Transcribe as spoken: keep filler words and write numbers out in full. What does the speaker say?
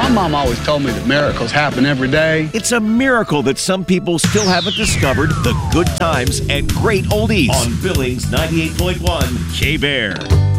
My mom always told me that miracles happen every day. It's a miracle that some people still haven't discovered the good times and great oldies on Billings ninety-eight point one K-Bear.